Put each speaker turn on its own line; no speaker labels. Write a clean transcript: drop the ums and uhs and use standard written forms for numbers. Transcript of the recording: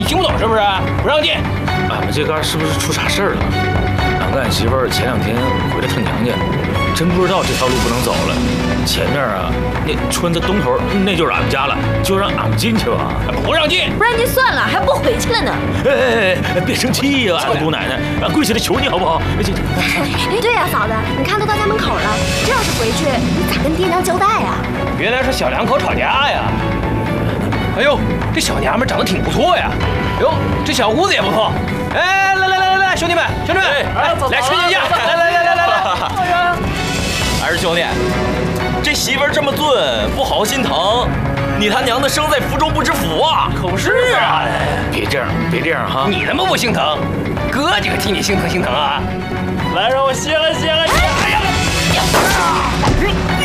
你听不懂是不是？不让进。
俺们这嘎是不是出啥事儿了？俺跟俺媳妇儿前2天回来她娘家，真不知道这条路不能走了。前面啊，那村子东头那就是俺们家了，就让俺们进去吧。
不让进，
不让进算了，还不回去了呢。
别生气呀，俺姑奶奶，俺跪下来求你好不好？
对呀，嫂子，你看都到家门口了，这要是回去，你咋跟爹娘交代呀？
原来是小两口吵架呀。哎呦，这小娘们长得挺不错呀。哟，这小姑子也不错。哎，来，兄弟们，来劝劝架，来。
二师兄弟，这媳妇儿这么俊，不好心疼。你他娘的生在福中不知福啊！
可不是啊。
别这样哈！
你他妈不心疼，哥几个替你心疼啊！来，让我歇了。哎呀！